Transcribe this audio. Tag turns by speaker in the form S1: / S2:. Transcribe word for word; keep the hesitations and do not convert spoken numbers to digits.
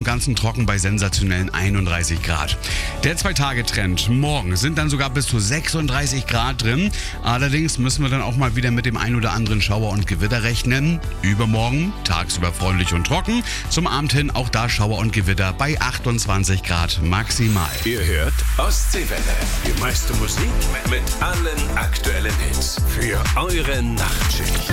S1: Ganzen trocken bei sensationellen einunddreißig Grad. Der Zwei-Tage-Trend. Morgen sind dann sogar bis zu sechsunddreißig Grad drin. Allerdings müssen wir dann auch mal wieder mit dem ein oder anderen Schauer und Gewitter rechnen. Übermorgen tagsüber freundlich und trocken. Zum Abend hin auch da Schauer und Gewitter bei achtundzwanzig Grad maximal.
S2: Ihr hört Ostseewelle. Die meiste Musik mit allen aktuellen Hits für eure Nachtschicht.